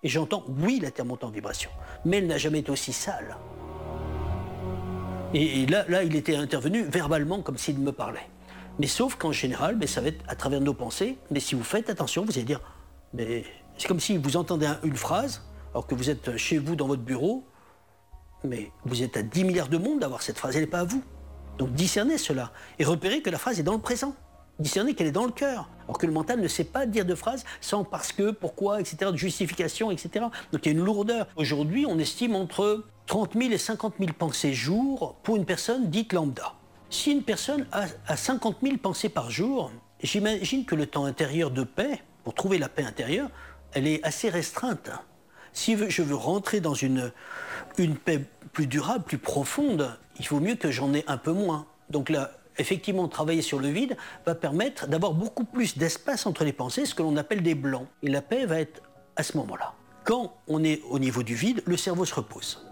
Et j'entends, oui, la Terre monte en vibration, mais elle n'a jamais été aussi sale. Et là, il était intervenu verbalement comme s'il me parlait. Mais sauf qu'en général, ça va être à travers nos pensées. Mais si vous faites attention, vous allez dire, mais c'est comme si vous entendez une phrase, alors que vous êtes chez vous dans votre bureau, mais vous êtes à 10 milliards de monde d'avoir cette phrase, elle n'est pas à vous. Donc discernez cela et repérez que la phrase est dans le présent. Discernez qu'elle est dans le cœur. Alors que le mental ne sait pas dire de phrases sans parce que, pourquoi, etc., de justification, etc. Donc il y a une lourdeur. Aujourd'hui, on estime entre 30 000 et 50 000 pensées jour pour une personne dite lambda. Si une personne a 50 000 pensées par jour, j'imagine que le temps intérieur de paix, pour trouver la paix intérieure, elle est assez restreinte. Si je veux rentrer dans une paix plus durable, plus profonde, il vaut mieux que j'en ai un peu moins. Donc là, effectivement, travailler sur le vide va permettre d'avoir beaucoup plus d'espace entre les pensées, ce que l'on appelle des blancs. Et la paix va être à ce moment-là. Quand on est au niveau du vide, le cerveau se repose.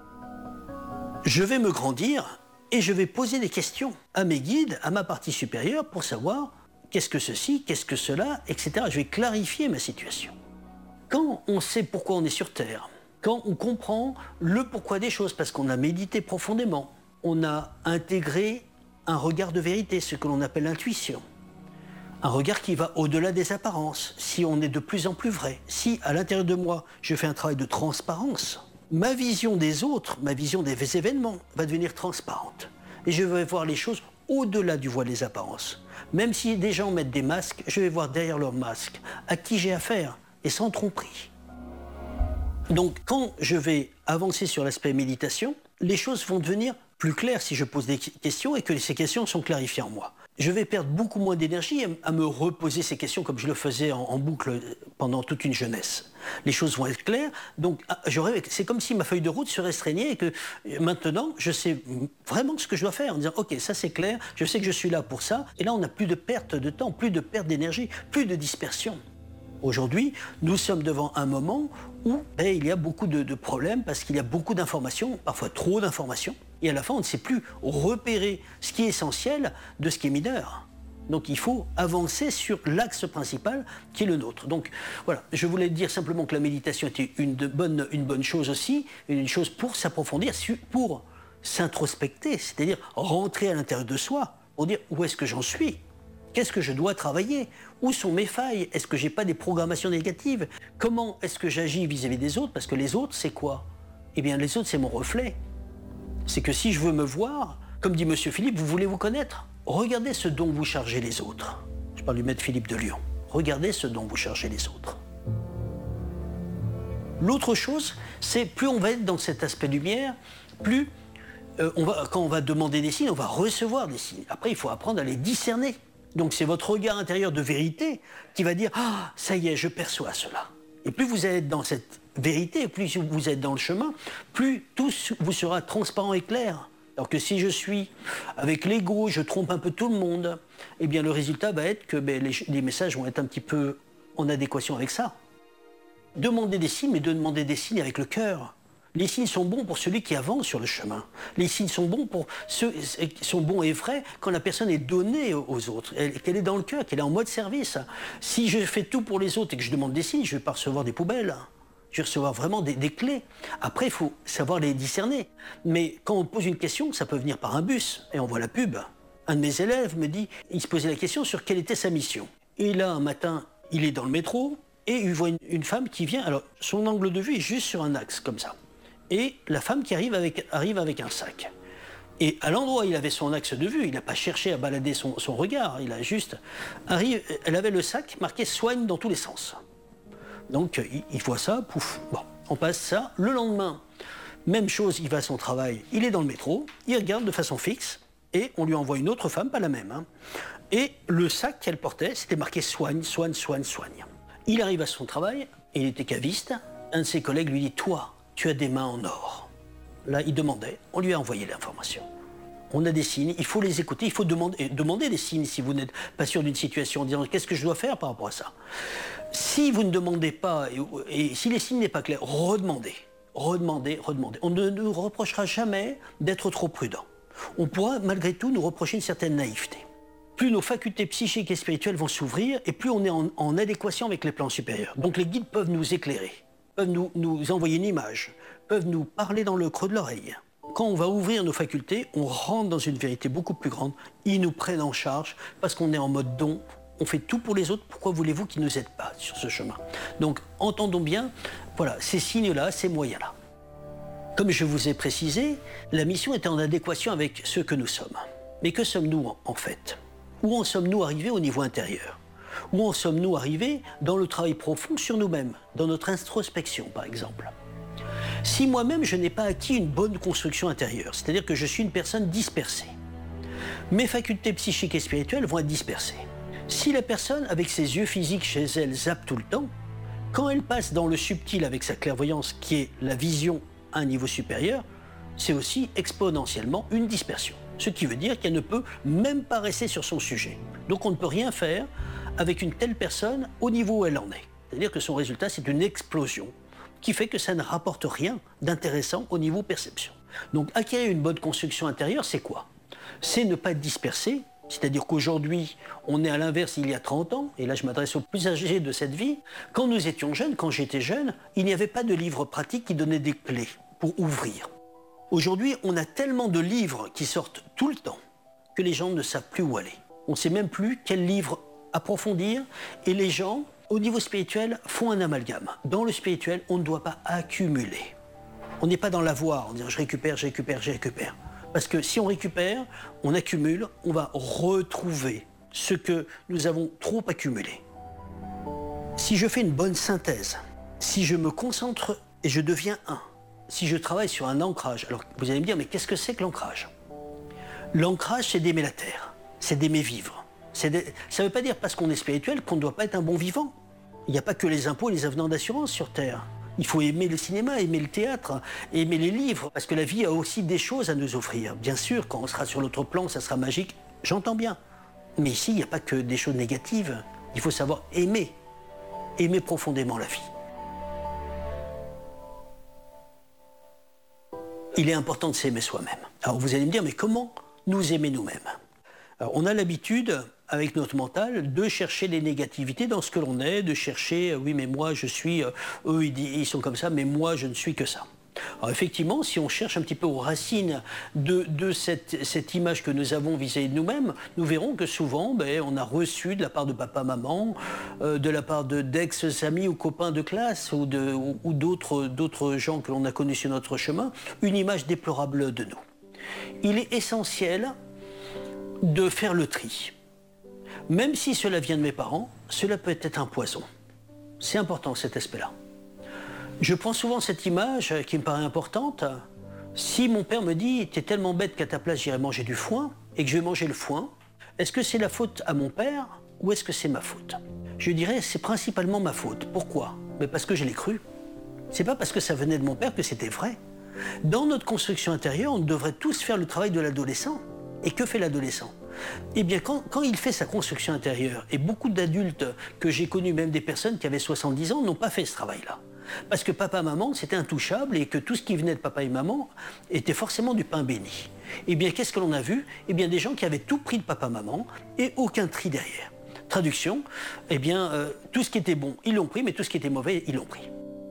Je vais me grandir et je vais poser des questions à mes guides, à ma partie supérieure, pour savoir qu'est-ce que ceci, qu'est-ce que cela, etc. Je vais clarifier ma situation. Quand on sait pourquoi on est sur Terre, quand on comprend le pourquoi des choses, parce qu'on a médité profondément, on a intégré un regard de vérité, ce que l'on appelle l'intuition. Un regard qui va au-delà des apparences, si on est de plus en plus vrai. Si, à l'intérieur de moi, je fais un travail de transparence, ma vision des autres, ma vision des événements va devenir transparente. Et je vais voir les choses au-delà du voile des apparences. Même si des gens mettent des masques, je vais voir derrière leurs masques à qui j'ai affaire, et sans tromperie. Donc, quand je vais avancer sur l'aspect méditation, les choses vont devenir plus claires si je pose des questions et que ces questions sont clarifiées en moi. Je vais perdre beaucoup moins d'énergie à me reposer ces questions comme je le faisais en boucle pendant toute une jeunesse. Les choses vont être claires, donc c'est comme si ma feuille de route se restreignait et que maintenant, je sais vraiment ce que je dois faire en disant « Ok, ça c'est clair, je sais que je suis là pour ça ». Et là, on n'a plus de perte de temps, plus de perte d'énergie, plus de dispersion. Aujourd'hui, nous sommes devant un moment où il y a beaucoup de problèmes parce qu'il y a beaucoup d'informations, parfois trop d'informations, et à la fin, on ne sait plus repérer ce qui est essentiel de ce qui est mineur. Donc il faut avancer sur l'axe principal qui est le nôtre. Donc voilà, je voulais dire simplement que la méditation était une bonne chose aussi, une chose pour s'approfondir, pour s'introspecter, c'est-à-dire rentrer à l'intérieur de soi, pour dire où est-ce que j'en suis ? Qu'est-ce que je dois travailler? Où sont mes failles? Est-ce que j'ai pas des programmations négatives? Comment est-ce que j'agis vis-à-vis des autres? Parce que les autres, c'est quoi? Eh bien, les autres, c'est mon reflet. C'est que si je veux me voir, comme dit Monsieur Philippe, vous voulez vous connaître? Regardez ce dont vous chargez les autres. Je parle du maître Philippe de Lyon. Regardez ce dont vous chargez les autres. L'autre chose, c'est plus on va être dans cet aspect lumière, plus quand on va demander des signes, on va recevoir des signes. Après, il faut apprendre à les discerner. Donc c'est votre regard intérieur de vérité qui va dire « Ah, ça y est, je perçois cela ». Et plus vous êtes dans cette vérité, plus vous êtes dans le chemin, plus tout vous sera transparent et clair. Alors que si je suis avec l'ego, je trompe un peu tout le monde, eh bien le résultat va être que les messages vont être un petit peu en adéquation avec ça. Demandez des signes, mais demander des signes avec le cœur. Les signes sont bons pour celui qui avance sur le chemin. Les signes sont bons pour ceux qui sont bons et vrais quand la personne est donnée aux autres, qu'elle est dans le cœur, qu'elle est en mode service. Si je fais tout pour les autres et que je demande des signes, je ne vais pas recevoir des poubelles. Je vais recevoir vraiment des clés. Après, il faut savoir les discerner. Mais quand on pose une question, ça peut venir par un bus, et on voit la pub. Un de mes élèves me dit, il se posait la question sur quelle était sa mission. Et là, un matin, il est dans le métro, et il voit une femme qui vient. Alors, son angle de vue est juste sur un axe, comme ça. Et la femme qui arrive avec un sac. Et à l'endroit où il avait son axe de vue, il n'a pas cherché à balader son regard, il a juste elle avait le sac marqué « soigne dans tous les sens ». Donc il voit ça, pouf, bon, on passe ça. Le lendemain, même chose, il va à son travail, il est dans le métro, il regarde de façon fixe, et on lui envoie une autre femme, pas la même. Hein. Et le sac qu'elle portait, c'était marqué « soigne, soigne, soigne, soigne ». Il arrive à son travail, et il était caviste, un de ses collègues lui dit « toi, tu as des mains en or ». Là, il demandait, on lui a envoyé l'information. On a des signes, il faut les écouter, il faut demander des signes si vous n'êtes pas sûr d'une situation, en disant qu'est-ce que je dois faire par rapport à ça. Si vous ne demandez pas, et si les signes n'est pas clair, redemandez. On ne nous reprochera jamais d'être trop prudent. On pourra malgré tout nous reprocher une certaine naïveté. Plus nos facultés psychiques et spirituelles vont s'ouvrir, et plus on est en adéquation avec les plans supérieurs. Donc les guides peuvent nous éclairer. peuvent nous envoyer une image, peuvent nous parler dans le creux de l'oreille. Quand on va ouvrir nos facultés, on rentre dans une vérité beaucoup plus grande. Ils nous prennent en charge parce qu'on est en mode don. On fait tout pour les autres. Pourquoi voulez-vous qu'ils ne nous aident pas sur ce chemin? Donc, entendons bien, voilà, ces signes-là, ces moyens-là. Comme je vous ai précisé, la mission est en adéquation avec ce que nous sommes. Mais que sommes-nous en fait? Où en sommes-nous arrivés au niveau intérieur? Où en sommes-nous arrivés dans le travail profond sur nous-mêmes, dans notre introspection par exemple? Si moi-même je n'ai pas acquis une bonne construction intérieure, c'est-à-dire que je suis une personne dispersée, mes facultés psychiques et spirituelles vont être dispersées. Si la personne, avec ses yeux physiques chez elle, zappe tout le temps, quand elle passe dans le subtil avec sa clairvoyance, qui est la vision à un niveau supérieur, c'est aussi exponentiellement une dispersion. Ce qui veut dire qu'elle ne peut même pas rester sur son sujet. Donc on ne peut rien faire avec une telle personne au niveau où elle en est. C'est-à-dire que son résultat, c'est une explosion qui fait que ça ne rapporte rien d'intéressant au niveau perception. Donc acquérir une bonne construction intérieure, c'est quoi? C'est ne pas être dispersé, c'est-à-dire qu'aujourd'hui, on est à l'inverse il y a 30 ans, et là je m'adresse aux plus âgés de cette vie. Quand nous étions jeunes, quand j'étais jeune, il n'y avait pas de livres pratiques qui donnaient des clés pour ouvrir. Aujourd'hui, on a tellement de livres qui sortent tout le temps que les gens ne savent plus où aller. On ne sait même plus quel livre approfondir, et les gens, au niveau spirituel, font un amalgame. Dans le spirituel, on ne doit pas accumuler. On n'est pas dans l'avoir, en disant je récupère, je récupère, je récupère. Parce que si on récupère, on accumule, on va retrouver ce que nous avons trop accumulé. Si je fais une bonne synthèse, si je me concentre et je deviens un, si je travaille sur un ancrage, alors vous allez me dire, mais qu'est-ce que c'est que l'ancrage? L'ancrage, c'est d'aimer la terre, c'est d'aimer vivre. Ça ne veut pas dire parce qu'on est spirituel qu'on ne doit pas être un bon vivant. Il n'y a pas que les impôts et les avenants d'assurance sur Terre. Il faut aimer le cinéma, aimer le théâtre, aimer les livres, parce que la vie a aussi des choses à nous offrir. Bien sûr, quand on sera sur l'autre plan, ça sera magique, j'entends bien. Mais ici, il n'y a pas que des choses négatives. Il faut savoir aimer profondément la vie. Il est important de s'aimer soi-même. Alors vous allez me dire, mais comment nous aimer nous-mêmes? Alors, on a l'habitude, avec notre mental, de chercher les négativités dans ce que l'on est, de chercher, oui mais moi je suis, eux ils sont comme ça, mais moi je ne suis que ça. Alors effectivement, si on cherche un petit peu aux racines de cette image que nous avons vis-à-vis de nous-mêmes, nous verrons que souvent, on a reçu de la part de papa, maman, de la part d'ex-amis ou copains de classe ou d'autres gens que l'on a connus sur notre chemin, une image déplorable de nous. Il est essentiel de faire le tri. Même si cela vient de mes parents, cela peut être un poison. C'est important cet aspect-là. Je prends souvent cette image qui me paraît importante. Si mon père me dit « t'es tellement bête qu'à ta place j'irai manger du foin » et que je vais manger le foin, est-ce que c'est la faute à mon père ou est-ce que c'est ma faute? Je dirais c'est principalement ma faute. Pourquoi? Parce que je l'ai cru. C'est pas parce que ça venait de mon père que c'était vrai. Dans notre construction intérieure, on devrait tous faire le travail de l'adolescent. Et que fait l'adolescent? Eh bien, quand il fait sa construction intérieure, et beaucoup d'adultes que j'ai connus, même des personnes qui avaient 70 ans, n'ont pas fait ce travail-là. Parce que papa, maman, c'était intouchable et que tout ce qui venait de papa et maman était forcément du pain béni. Eh bien, qu'est-ce que l'on a vu? Eh bien, des gens qui avaient tout pris de papa, maman et aucun tri derrière. Traduction, eh bien, tout ce qui était bon, ils l'ont pris, mais tout ce qui était mauvais, ils l'ont pris.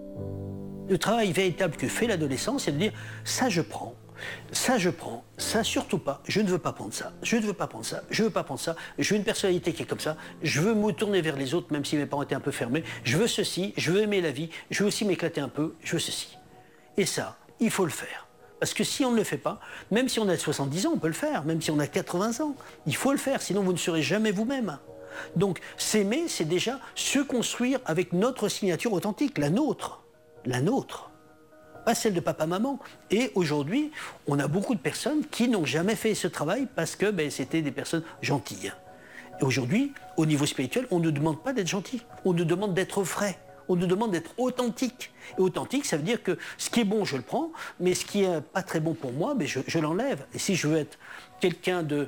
Le travail véritable que fait l'adolescent, c'est de dire « ça je prends ». Ça, je prends, ça, surtout pas, je ne veux pas prendre ça, je ne veux pas prendre ça, je ne veux pas prendre ça, je veux une personnalité qui est comme ça, je veux me tourner vers les autres, même si mes parents étaient un peu fermés, je veux ceci, je veux aimer la vie, je veux aussi m'éclater un peu, je veux ceci. Et ça, il faut le faire. Parce que si on ne le fait pas, même si on a 70 ans, on peut le faire, même si on a 80 ans, il faut le faire, sinon vous ne serez jamais vous-même. Donc, s'aimer, c'est déjà se construire avec notre signature authentique, la nôtre. La nôtre. Pas celle de papa-maman. Et aujourd'hui, on a beaucoup de personnes qui n'ont jamais fait ce travail parce que c'était des personnes gentilles. Et aujourd'hui, au niveau spirituel, on ne demande pas d'être gentil, on nous demande d'être vrai, on nous demande d'être authentique. Et authentique, ça veut dire que ce qui est bon, je le prends, mais ce qui n'est pas très bon pour moi, je l'enlève. Et si je veux être quelqu'un de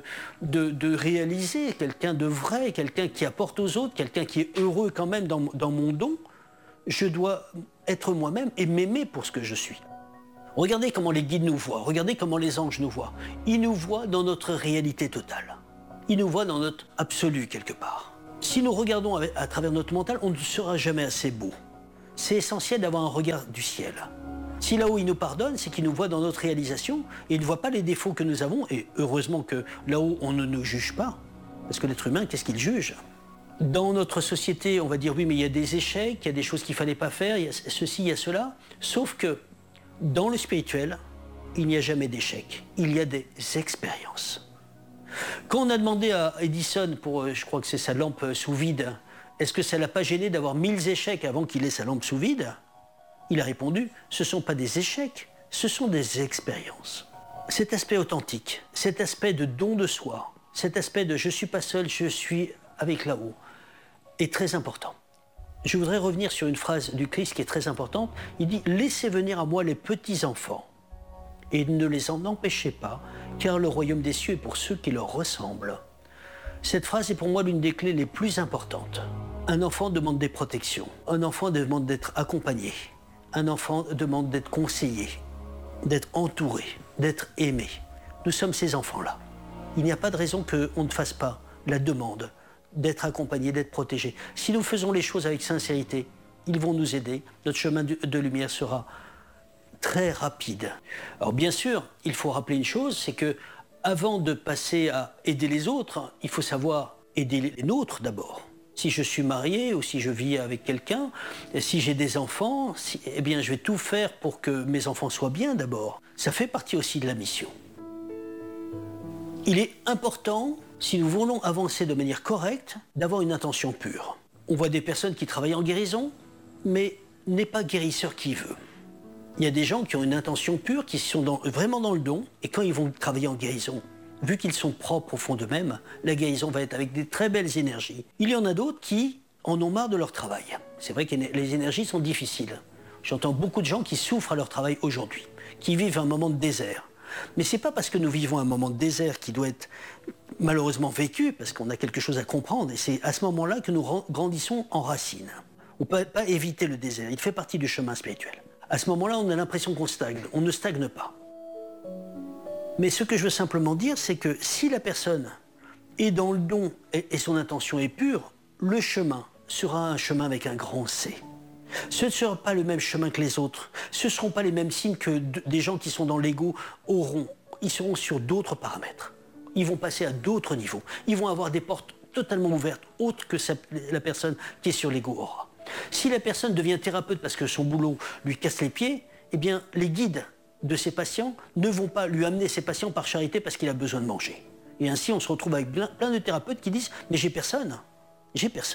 réalisé, quelqu'un de vrai, quelqu'un qui apporte aux autres, quelqu'un qui est heureux quand même dans mon don, je dois être moi-même et m'aimer pour ce que je suis. Regardez comment les guides nous voient, regardez comment les anges nous voient. Ils nous voient dans notre réalité totale. Ils nous voient dans notre absolu quelque part. Si nous regardons à travers notre mental, on ne sera jamais assez beau. c'est essentiel d'avoir un regard du ciel. Si là-haut il nous pardonne, c'est qu'il nous voit dans notre réalisation et il ne voit pas les défauts que nous avons. Et heureusement que là-haut on ne nous juge pas, parce que l'être humain, qu'est-ce qu'il juge? Dans notre société, on va dire oui, mais il y a des échecs, il y a des choses qu'il ne fallait pas faire, il y a ceci, il y a cela. Sauf que dans le spirituel, il n'y a jamais d'échec, il y a des expériences. Quand on a demandé à Edison pour, je crois que c'est sa lampe sous vide, est-ce que ça ne l'a pas gêné d'avoir 1000 échecs avant qu'il ait sa lampe sous vide? Il a répondu, ce ne sont pas des échecs, ce sont des expériences. Cet aspect authentique, cet aspect de don de soi, cet aspect de je ne suis pas seul, je suis avec là-haut, est très important. Je voudrais revenir sur une phrase du Christ qui est très importante. Il dit « Laissez venir à moi les petits-enfants et ne les en empêchez pas, car le royaume des cieux est pour ceux qui leur ressemblent. » Cette phrase est pour moi l'une des clés les plus importantes. Un enfant demande des protections, un enfant demande d'être accompagné, un enfant demande d'être conseillé, d'être entouré, d'être aimé. Nous sommes ces enfants-là. Il n'y a pas de raison qu'on ne fasse pas la demande d'être accompagné, d'être protégé. Si nous faisons les choses avec sincérité, ils vont nous aider. Notre chemin de lumière sera très rapide. Alors bien sûr, il faut rappeler une chose, c'est que avant de passer à aider les autres, il faut savoir aider les nôtres d'abord. Si je suis marié ou si je vis avec quelqu'un, si j'ai des enfants, eh bien je vais tout faire pour que mes enfants soient bien d'abord. Ça fait partie aussi de la mission. Il est important, si nous voulons avancer de manière correcte, d'avoir une intention pure. On voit des personnes qui travaillent en guérison, mais n'est pas guérisseur qui veut. Il y a des gens qui ont une intention pure, qui sont vraiment dans le don, et quand ils vont travailler en guérison, vu qu'ils sont propres au fond d'eux-mêmes, la guérison va être avec des très belles énergies. Il y en a d'autres qui en ont marre de leur travail. C'est vrai que les énergies sont difficiles. J'entends beaucoup de gens qui souffrent à leur travail aujourd'hui, qui vivent un moment de désert. Mais ce n'est pas parce que nous vivons un moment de désert qui doit être malheureusement vécu, parce qu'on a quelque chose à comprendre, et c'est à ce moment-là que nous grandissons en racines. On ne peut pas éviter le désert, il fait partie du chemin spirituel. À ce moment-là, on a l'impression qu'on stagne, on ne stagne pas. Mais ce que je veux simplement dire, c'est que si la personne est dans le don et son intention est pure, le chemin sera un chemin avec un grand C. Ce ne sera pas le même chemin que les autres. Ce ne seront pas les mêmes signes que des gens qui sont dans l'ego auront. Ils seront sur d'autres paramètres. Ils vont passer à d'autres niveaux. Ils vont avoir des portes totalement ouvertes, autres que la personne qui est sur l'ego aura. Si la personne devient thérapeute parce que son boulot lui casse les pieds, eh bien, les guides de ses patients ne vont pas lui amener ses patients par charité parce qu'il a besoin de manger. Et ainsi, on se retrouve avec plein de thérapeutes qui disent « mais j'ai personne, j'ai personne ».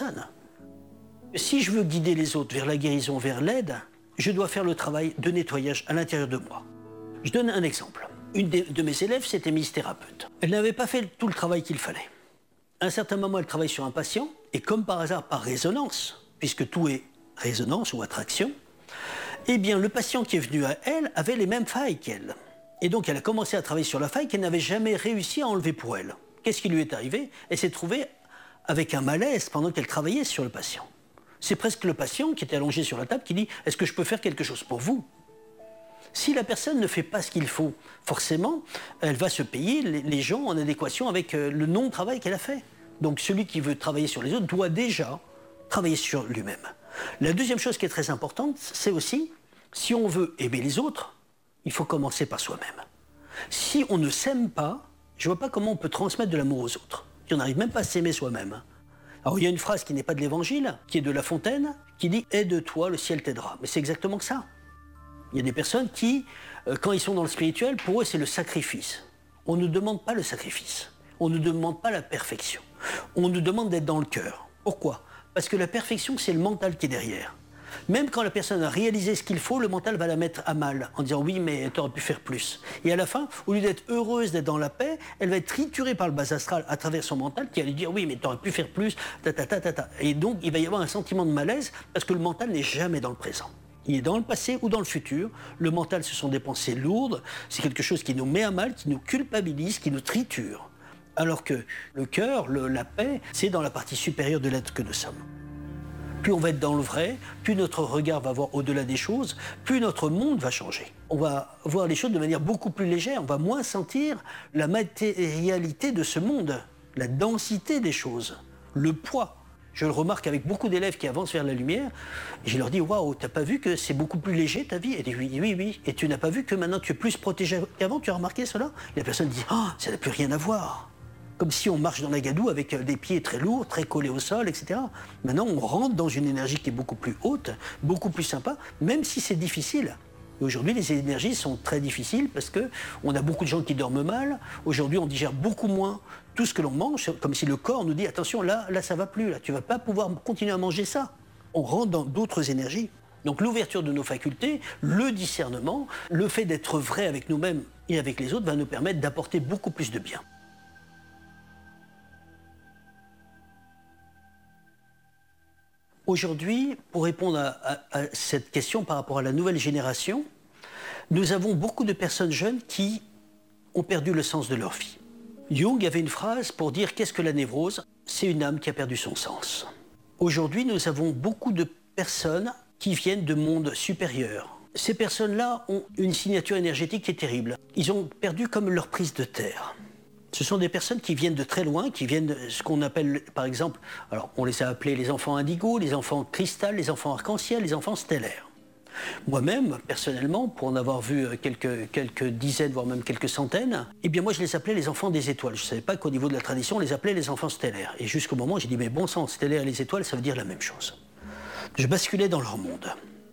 Si je veux guider les autres vers la guérison, vers l'aide, je dois faire le travail de nettoyage à l'intérieur de moi. Je donne un exemple. Une de mes élèves s'était mise thérapeute. Elle n'avait pas fait tout le travail qu'il fallait. À un certain moment, elle travaille sur un patient, et comme par hasard, par résonance, puisque tout est résonance ou attraction, eh bien, le patient qui est venu à elle avait les mêmes failles qu'elle. Et donc, elle a commencé à travailler sur la faille qu'elle n'avait jamais réussi à enlever pour elle. Qu'est-ce qui lui est arrivé? Elle s'est trouvée avec un malaise pendant qu'elle travaillait sur le patient. C'est presque le patient qui était allongé sur la table qui dit « Est-ce que je peux faire quelque chose pour vous ?» Si la personne ne fait pas ce qu'il faut, forcément, elle va se payer les gens en adéquation avec le non-travail qu'elle a fait. Donc celui qui veut travailler sur les autres doit déjà travailler sur lui-même. La deuxième chose qui est très importante, c'est aussi, si on veut aimer les autres, il faut commencer par soi-même. Si on ne s'aime pas, je ne vois pas comment on peut transmettre de l'amour aux autres. Si on n'arrive même pas à s'aimer soi-même. Alors il y a une phrase qui n'est pas de l'Évangile, qui est de La Fontaine, qui dit « Aide-toi, le ciel t'aidera ». Mais c'est exactement ça. Il y a des personnes qui, quand ils sont dans le spirituel, pour eux c'est le sacrifice. On ne demande pas le sacrifice. On ne demande pas la perfection. On nous demande d'être dans le cœur. Pourquoi? Parce que la perfection, c'est le mental qui est derrière. Même quand la personne a réalisé ce qu'il faut, le mental va la mettre à mal en disant « oui, mais tu aurais pu faire plus ». Et à la fin, au lieu d'être heureuse, d'être dans la paix, elle va être triturée par le bas astral à travers son mental qui va lui dire « oui, mais tu aurais pu faire plus ». Et donc, il va y avoir un sentiment de malaise parce que le mental n'est jamais dans le présent. Il est dans le passé ou dans le futur. Le mental, ce sont des pensées lourdes. C'est quelque chose qui nous met à mal, qui nous culpabilise, qui nous triture. Alors que le cœur, la paix, c'est dans la partie supérieure de l'être que nous sommes. Plus on va être dans le vrai, plus notre regard va voir au-delà des choses, plus notre monde va changer. On va voir les choses de manière beaucoup plus légère, on va moins sentir la matérialité de ce monde, la densité des choses, le poids. Je le remarque avec beaucoup d'élèves qui avancent vers la lumière. Et je leur dis, waouh, t'as pas vu que c'est beaucoup plus léger ta vie? Et ils disent, oui, oui, oui. Et tu n'as pas vu que maintenant tu es plus protégé qu'avant? Tu as remarqué cela? Et la personne dit, ah, ça n'a plus rien à voir. Comme si on marche dans la gadoue avec des pieds très lourds, très collés au sol, etc. Maintenant, on rentre dans une énergie qui est beaucoup plus haute, beaucoup plus sympa, même si c'est difficile. Et aujourd'hui, les énergies sont très difficiles parce qu'on a beaucoup de gens qui dorment mal. Aujourd'hui, on digère beaucoup moins tout ce que l'on mange, comme si le corps nous dit « Attention, là ça va plus, là, tu ne vas pas pouvoir continuer à manger ça ». On rentre dans d'autres énergies. Donc l'ouverture de nos facultés, le discernement, le fait d'être vrai avec nous-mêmes et avec les autres va nous permettre d'apporter beaucoup plus de bien. Aujourd'hui, pour répondre à cette question par rapport à la nouvelle génération, nous avons beaucoup de personnes jeunes qui ont perdu le sens de leur vie. Jung avait une phrase pour dire qu'est-ce que la névrose? C'est une âme qui a perdu son sens. Aujourd'hui, nous avons beaucoup de personnes qui viennent de mondes supérieurs. Ces personnes-là ont une signature énergétique qui est terrible. Ils ont perdu comme leur prise de terre. Ce sont des personnes qui viennent de très loin, qui viennent de ce qu'on appelle, par exemple, alors on les a appelés les enfants indigo, les enfants cristal, les enfants arc-en-ciel, les enfants stellaires. Moi-même, personnellement, pour en avoir vu quelques dizaines, voire même quelques centaines, eh bien moi je les appelais les enfants des étoiles. Je ne savais pas qu'au niveau de la tradition, on les appelait les enfants stellaires. Et jusqu'au moment où j'ai dit, mais bon sang, stellaire et les étoiles, ça veut dire la même chose. Je basculais dans leur monde.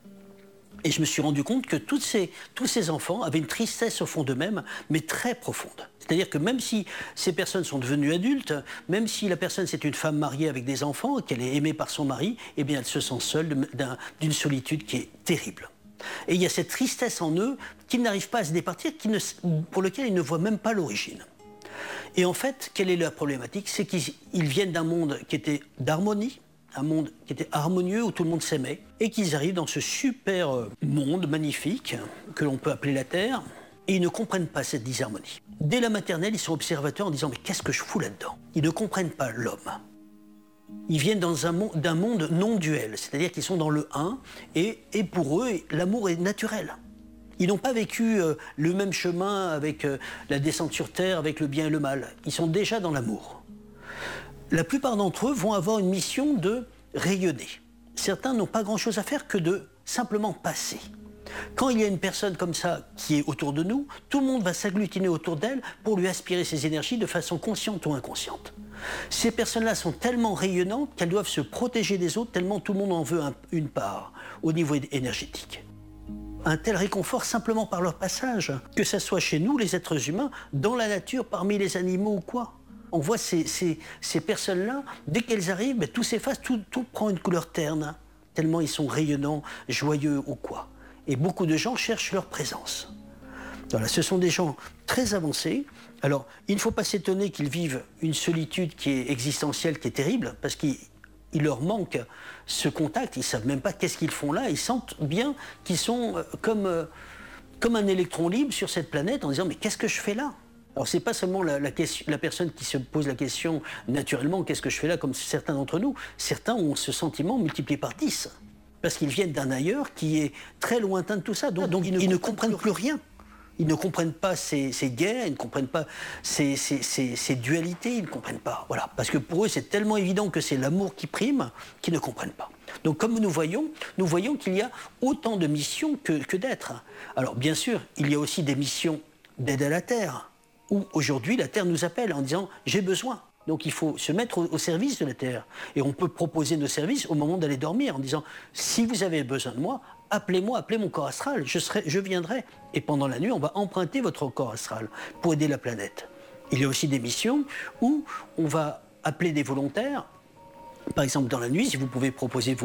Et je me suis rendu compte que tous ces enfants avaient une tristesse au fond d'eux-mêmes, mais très profonde. C'est-à-dire que même si ces personnes sont devenues adultes, même si la personne c'est une femme mariée avec des enfants, qu'elle est aimée par son mari, eh bien elle se sent seule d'une solitude qui est terrible. Et il y a cette tristesse en eux qu'ils n'arrivent pas à se départir, pour lequel ils ne voient même pas l'origine. Et en fait, quelle est la problématique? C'est qu'ils viennent d'un monde qui était d'harmonie, un monde qui était harmonieux, où tout le monde s'aimait, et qu'ils arrivent dans ce super monde magnifique, que l'on peut appeler la Terre, et ils ne comprennent pas cette disharmonie. Dès la maternelle, ils sont observateurs en disant « mais qu'est-ce que je fous là-dedans ?» Ils ne comprennent pas l'homme. Ils viennent d'un monde non duel, c'est-à-dire qu'ils sont dans le un, et pour eux, l'amour est naturel. Ils n'ont pas vécu le même chemin avec la descente sur Terre, avec le bien et le mal. Ils sont déjà dans l'amour. La plupart d'entre eux vont avoir une mission de rayonner. Certains n'ont pas grand-chose à faire que de simplement passer. Quand il y a une personne comme ça qui est autour de nous, tout le monde va s'agglutiner autour d'elle pour lui aspirer ses énergies de façon consciente ou inconsciente. Ces personnes-là sont tellement rayonnantes qu'elles doivent se protéger des autres, tellement tout le monde en veut une part au niveau énergétique. Un tel réconfort simplement par leur passage, que ce soit chez nous, les êtres humains, dans la nature, parmi les animaux ou quoi. On voit ces personnes-là, dès qu'elles arrivent, tout s'efface, tout prend une couleur terne, tellement ils sont rayonnants, joyeux ou quoi. Et beaucoup de gens cherchent leur présence. Voilà, ce sont des gens très avancés. Alors, il ne faut pas s'étonner qu'ils vivent une solitude qui est existentielle, qui est terrible, parce qu'il leur manque ce contact. Ils ne savent même pas qu'est-ce qu'ils font là. Ils sentent bien qu'ils sont comme un électron libre sur cette planète, en disant « mais qu'est-ce que je fais là ?» Alors, ce n'est pas seulement la personne qui se pose la question naturellement « qu'est-ce que je fais là ?» comme certains d'entre nous. Certains ont ce sentiment multiplié par 10. Parce qu'ils viennent d'un ailleurs qui est très lointain de tout ça. Donc ils ne comprennent plus rien. Ils ne comprennent pas ces guerres, ils ne comprennent pas ces dualités, ils ne comprennent pas. Voilà. Parce que pour eux, c'est tellement évident que c'est l'amour qui prime qu'ils ne comprennent pas. Donc comme nous voyons qu'il y a autant de missions que d'êtres. Alors bien sûr, il y a aussi des missions d'aide à la Terre, où aujourd'hui la Terre nous appelle en disant « j'ai besoin ». Donc il faut se mettre au service de la Terre. Et on peut proposer nos services au moment d'aller dormir en disant « si vous avez besoin de moi, appelez-moi, appelez mon corps astral, je viendrai. » Et pendant la nuit, on va emprunter votre corps astral pour aider la planète. Il y a aussi des missions où on va appeler des volontaires. Par exemple, dans la nuit, si vous pouvez proposer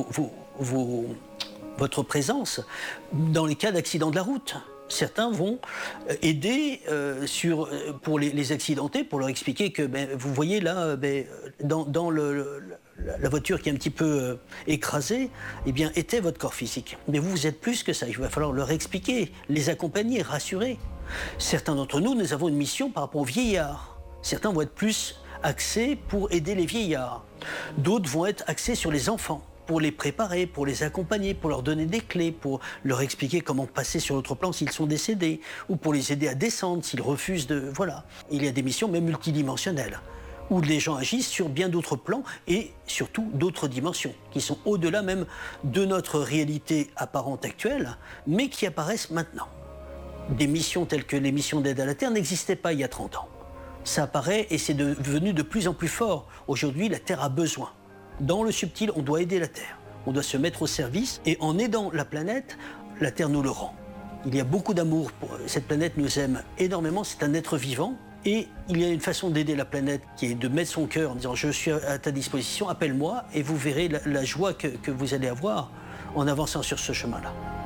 votre présence dans les cas d'accident de la route. Certains vont aider pour les accidentés, pour leur expliquer que, vous voyez là, dans la voiture qui est un petit peu écrasée, eh bien, était votre corps physique. Mais vous êtes plus que ça. Il va falloir leur expliquer, les accompagner, rassurer. Certains d'entre nous, nous avons une mission par rapport aux vieillards. Certains vont être plus axés pour aider les vieillards. D'autres vont être axés sur les enfants, pour les préparer, pour les accompagner, pour leur donner des clés, pour leur expliquer comment passer sur l'autre plan s'ils sont décédés, ou pour les aider à descendre s'ils refusent de... Voilà. Il y a des missions même multidimensionnelles, où les gens agissent sur bien d'autres plans et surtout d'autres dimensions, qui sont au-delà même de notre réalité apparente actuelle, mais qui apparaissent maintenant. Des missions telles que les missions d'aide à la Terre n'existaient pas il y a 30 ans. Ça apparaît et c'est devenu de plus en plus fort. Aujourd'hui, la Terre a besoin. Dans le subtil, on doit aider la Terre. On doit se mettre au service et en aidant la planète, la Terre nous le rend. Il y a beaucoup d'amour. Cette planète nous aime énormément, c'est un être vivant. Et il y a une façon d'aider la planète qui est de mettre son cœur en disant « je suis à ta disposition, appelle-moi » et vous verrez la joie que vous allez avoir en avançant sur ce chemin-là.